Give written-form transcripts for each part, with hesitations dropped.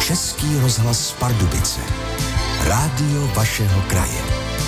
Český rozhlas Pardubice. Rádio vašeho kraje.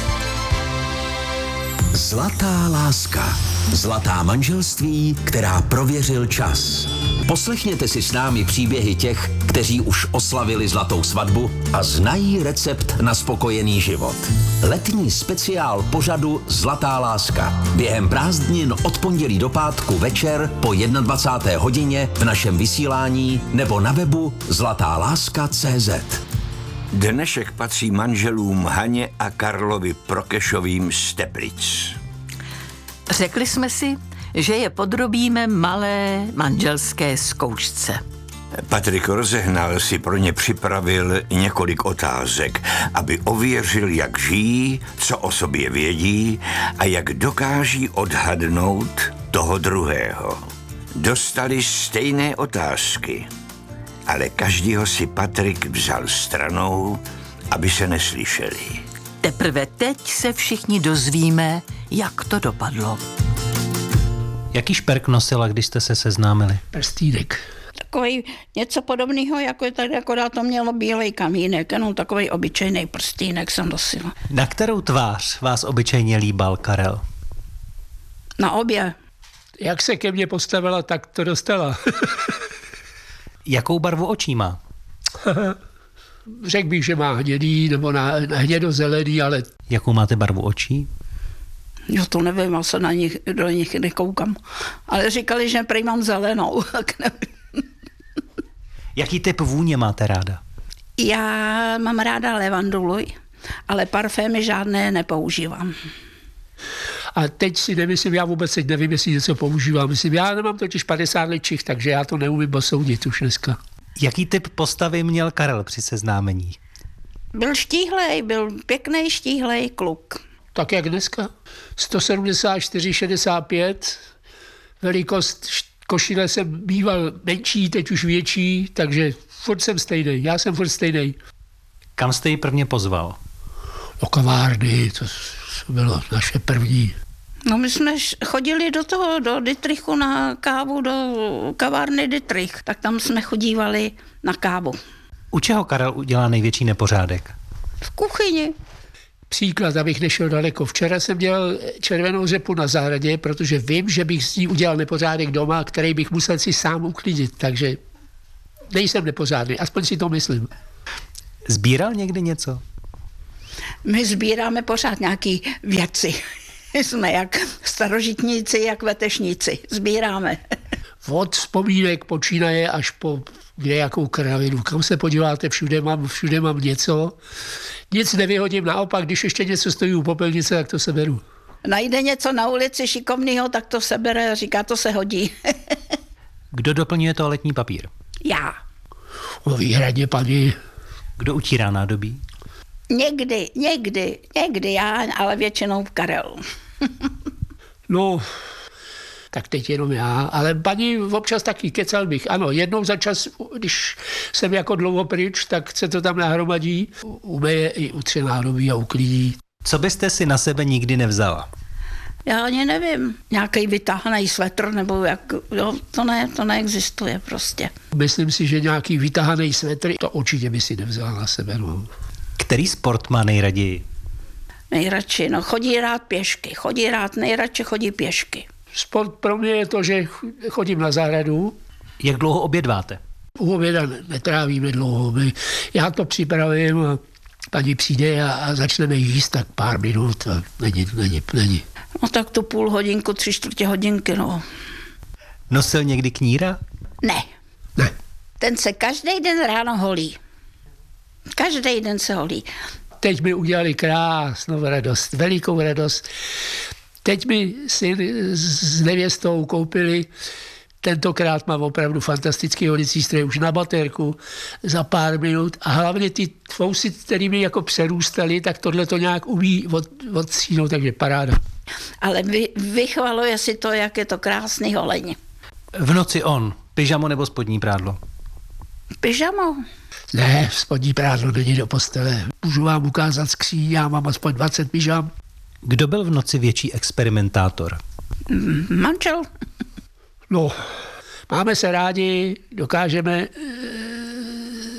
Zlatá láska. Zlatá manželství, která prověřil čas. Poslechněte si s námi příběhy těch, kteří už oslavili zlatou svatbu a znají recept na spokojený život. Letní speciál pořadu Zlatá láska. Během prázdnin od pondělí do pátku večer po 21. hodině v našem vysílání nebo na webu zlatáláska.cz. Dnešek patří manželům Haně a Karlovi Prokešovým z Teplic. Řekli jsme si, že je podrobíme malé manželské zkoušce. Patrik Rozehnal si pro ně připravil několik otázek, aby ověřil, jak žijí, co o sobě vědí a jak dokáží odhadnout toho druhého. Dostali stejné otázky, ale každýho si Patrik vzal stranou, aby se neslyšeli. Teprve teď se všichni dozvíme, jak to dopadlo. Jaký šperk nosila, když jste se seznámili? Prstýnek. Takový něco podobného, jako je tady, akorát to mělo bílej kamínek, jenom takový obyčejný prstýnek jsem nosila. Na kterou tvář vás obyčejně líbal Karel? Na obě. Jak se ke mně postavila, tak to dostala. Jakou barvu očí má? Řekl bych, že má hnědý nebo na hnědozelený, ale... Jakou máte barvu očí? Jo, to nevím, já se do nich nekoukám. Ale říkali, že prý mám zelenou, tak nevím. Jaký typ vůně máte ráda? Já mám ráda levandulu, ale parfémy žádné nepoužívám. A teď si nemyslím, já vůbec teď nevím, jestli něco používám. Myslím, já nemám totiž 50 let čich, takže já to neumím posoudit už dneska. Jaký typ postavy měl Karel při seznámení? Byl štíhlej, byl pěkný štíhlej kluk. Tak jak dneska. 174,65, velikost košile jsem býval menší, teď už větší, takže furt jsem stejný. Já jsem furt stejný. Kam jste ji prvně pozval? Do kavárny, to bylo naše první. No my jsme chodili do Dittrichu na kávu, do kavárny Dittrich, tak tam jsme chodívali na kávu. U čeho Karel udělá největší nepořádek? V kuchyni. Příklad, abych nešel daleko. Včera jsem dělal červenou řepu na zahradě, protože vím, že bych s ní udělal nepořádek doma, který bych musel si sám uklidit, takže nejsem nepořádný, aspoň si to myslím. Sbíral někdy něco? My sbíráme pořád nějaký věci. Jsme jak starožitníci, jak vetešníci. Sbíráme. Od vzpomínek počínaje až po kdejakou kravinu. Kam se podíváte, všude mám něco. Nic nevyhodím, naopak, když ještě něco stojí u popelnice, tak to seberu. Najde něco na ulici šikovného, tak to sebere a říká, to se hodí. Kdo doplňuje toaletní papír? Já. O výhradně paní. Kdo utírá nádobí? Někdy já, ale většinou Karel. No, tak teď jenom já, ale paní občas taky kecal bych. Ano, jednou za čas, když jsem jako dlouho pryč, tak se to tam nahromadí. Umeje i utře nádobí a uklidí. Co byste si na sebe nikdy nevzala? Já ani nevím. Nějaký vytáhaný svetr, nebo jak, jo, to neexistuje prostě. Myslím si, že nějaký vytáhaný svetr, to určitě by si nevzala na sebe, no. Který sport má nejraději? Nejradši, no chodí rád pěšky, nejradši chodí pěšky. Sport pro mě je to, že chodím na zahradu. Jak dlouho obědváte? U oběda netrávíme dlouho. Já to připravím a paní přijde a začneme jíst tak pár minut a není. No tak tu půl hodinku, 3/4 hodinky, no. Nosil někdy kníra? Ne. Ten se každý den ráno holí. Každý den se holí. Teď mi udělali krásnou radost, velikou radost. Teď mi syn s nevěstou koupili, tentokrát mám opravdu fantastický holicí stroj už na baterku za pár minut a hlavně ty fousy, které mi jako přerůstaly, tak tohle to nějak umí odstřínout, takže paráda. Ale vychvaluje si to, jak je to krásný holení. V noci on, pyžamo nebo spodní prádlo? Pyžamo. Ne, spodní prádlo není do postele. Můžu vám ukázat skříň, já mám aspoň 20 pyžam. Kdo byl v noci větší experimentátor? Manžel. No, máme se rádi, dokážeme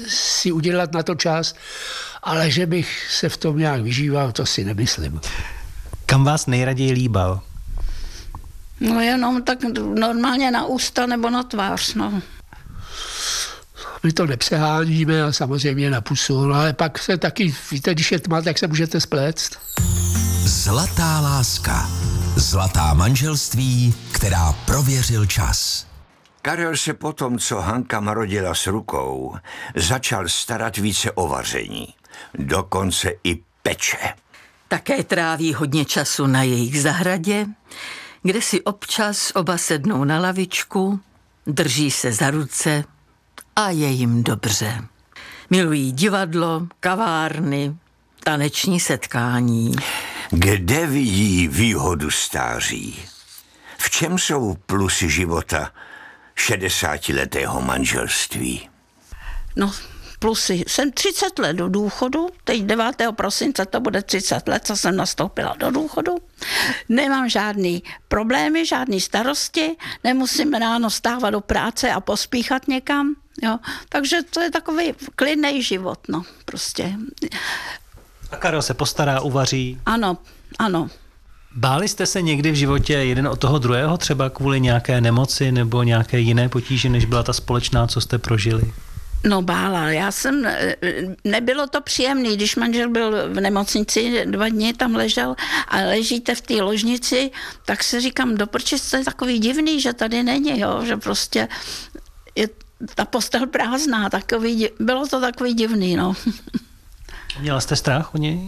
si udělat na to čas, ale že bych se v tom nějak vyžíval, to si nemyslím. Kam vás nejraději líbal? No jenom tak normálně na ústa nebo na tvář, no. My to nepřeháníme a samozřejmě na pusu, no ale pak se taky, víte, když je tma, tak se můžete spléct. Zlatá láska. Zlatá manželství, která prověřil čas. Karel se potom, co Hanka marodila s rukou, začal starat více o vaření. Dokonce i peče. Také tráví hodně času na jejich zahradě, kde si občas oba sednou na lavičku, drží se za ruce a je jim dobře. Milují divadlo, kavárny, taneční setkání. Kde vidí výhodu stáří? V čem jsou plusy života 60letého manželství? No, plusy. Jsem 30 let do důchodu, teď 9. prosince to bude 30 let, co jsem nastoupila do důchodu. Nemám žádný problémy, žádný starosti, nemusím ráno stávat do práce a pospíchat někam. Jo. Takže to je takový klidný život, no, prostě. A Karel se postará, uvaří. Ano, ano. Báli jste se někdy v životě jeden od toho druhého, třeba kvůli nějaké nemoci nebo nějaké jiné potíži, než byla ta společná, co jste prožili? No bála, nebylo to příjemné, když manžel byl v nemocnici 2 dny, tam ležel a ležíte v té ložnici, tak se říkám, doprči, to je takový divný, že tady není, jo, že prostě je ta postel prázdná, bylo to takový divný, no. Měla jste strach o něj?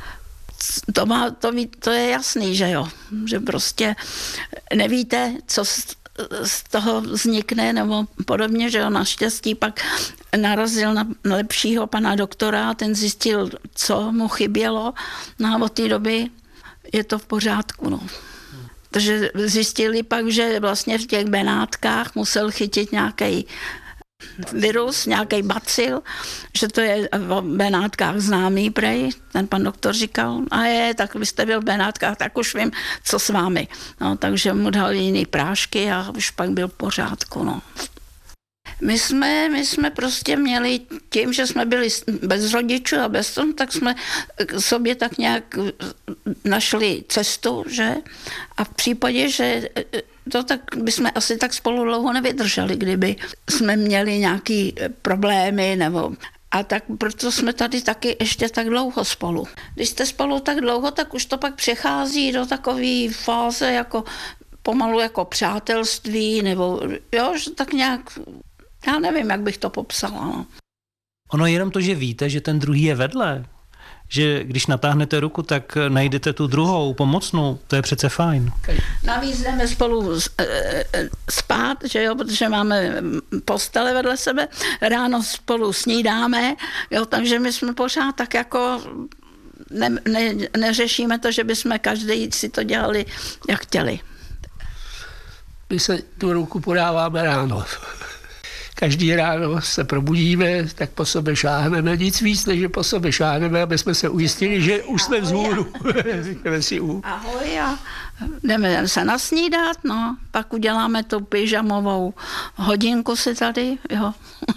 To je jasný, že jo, že prostě nevíte, co z toho vznikne, nebo podobně, že jo, naštěstí pak narazil na lepšího pana doktora a ten zjistil, co mu chybělo, no a od té doby je to v pořádku, no. Takže zjistili pak, že vlastně v těch Benátkách musel chytit nějaký virus, nějaký bacil, že to je v Benátkách známý prej, ten pan doktor říkal, tak vy jste byl v Benátkách, tak už vím, co s vámi. No, takže mu dal jiný prášky a už pak byl v pořádku, no. My jsme prostě měli, tím, že jsme byli bez rodičů a bez toho, tak jsme sobě tak nějak našli cestu, že? A v případě, že to tak bychom asi tak spolu dlouho nevydrželi, kdyby jsme měli nějaký problémy nebo... A tak proto jsme tady taky ještě tak dlouho spolu. Když jste spolu tak dlouho, tak už to pak přechází do takové fáze jako pomalu jako přátelství, nebo jo, že tak nějak, já nevím, jak bych to popsala. No. Ono je jenom to, že víte, že ten druhý je vedle. Že když natáhnete ruku, tak najdete tu druhou pomocnou, to je přece fajn. Navíc jdeme spolu spát, že jo, protože máme postele vedle sebe, ráno spolu snídáme, jo, takže my jsme pořád tak jako neřešíme to, že bychom každý si to dělali, jak chtěli. My se tu ruku podáváme ráno. Každý ráno se probudíme, tak po sobě šáhneme, nic víc, než že po sobě šáhneme, aby jsme se ujistili, že už jsme vzhůru. Ahoj a jdeme se nasnídat, no, pak uděláme tu pyžamovou hodinku si tady, jo.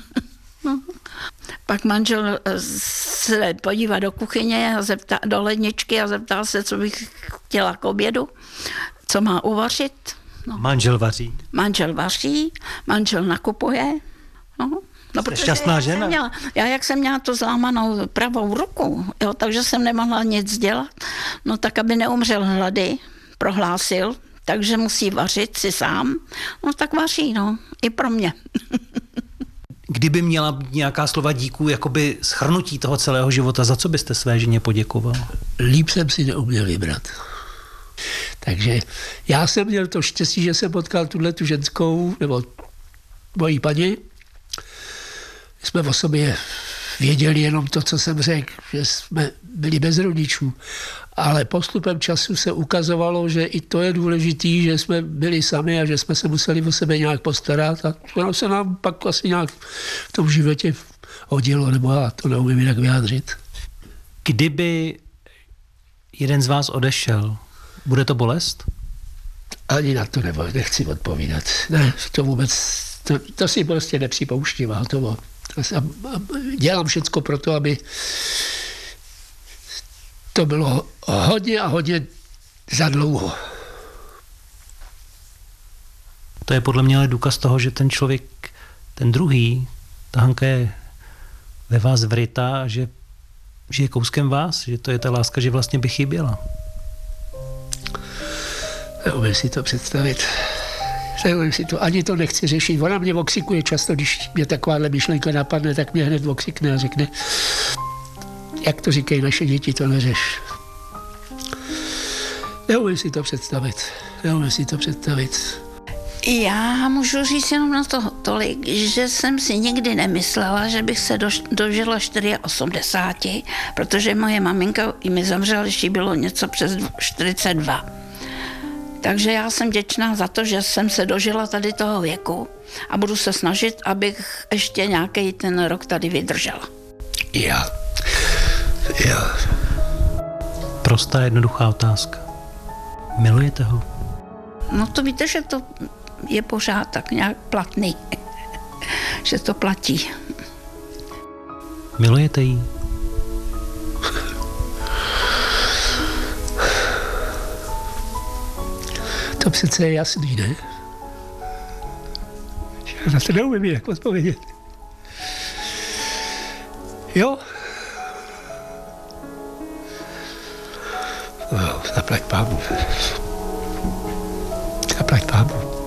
Pak manžel se podívá do kuchyně, do ledničky a zeptá se, co bych chtěla k obědu, co má uvařit. No. Manžel vaří. Manžel vaří, manžel nakupuje. No, protože šťastná žena. Jak jsem měla tu zlámanou pravou ruku, jo, takže jsem nemohla nic dělat, no tak aby neumřel hlady, prohlásil, takže musí vařit si sám, no tak vaří, no, i pro mě. Kdyby měla nějaká slova díků, jakoby shrnutí toho celého života, za co byste své ženě poděkoval? Líp jsem si neuměl vybrat. Takže já jsem měl to štěstí, že jsem potkal tu ženskou, nebo mojí paní. Jsme o sobě věděli jenom to, co jsem řekl, že jsme byli bez rodičů. Ale postupem času se ukazovalo, že i to je důležitý, že jsme byli sami a že jsme se museli o sebe nějak postarat. A to se nám pak asi nějak v tom životě hodilo, nebo já to neumím jinak vyjádřit. Kdyby jeden z vás odešel, bude to bolest? Ani na to nechci odpovídat. Ne, to vůbec, to si prostě nepřipouštím. Dělám všecko pro to, aby to bylo hodně a hodně zadlouho. To je podle mě ale důkaz toho, že ten člověk, ten druhý, ta Hanka je ve vás vrytá, že je kouskem vás, že to je ta láska, že vlastně by chyběla. Neumím si to představit. Neumím si to, ani to nechci řešit. Ona mě okřikuje často, když mě takováhle myšlenka napadne, tak mě hned okřikne a řekne, jak to říkají naše děti, to neřeš. Neumím si to představit. Neumím si to představit. Já můžu říct jenom na to tolik, že jsem si nikdy nemyslela, že bych se dožila 84, protože moje maminka mi zemřela, když jí bylo něco přes 42. Takže já jsem vděčná za to, že jsem se dožila tady toho věku a budu se snažit, abych ještě nějaký ten rok tady vydržela. Já. Prostá, jednoduchá otázka. Milujete ho? No to víte, že to je pořád tak nějak platný, že to platí. Milujete jí? To přece je jasný, ne? Já na to neumím jinak odpovědět. Jo? No, zaplať pámu. Zaplať pámu.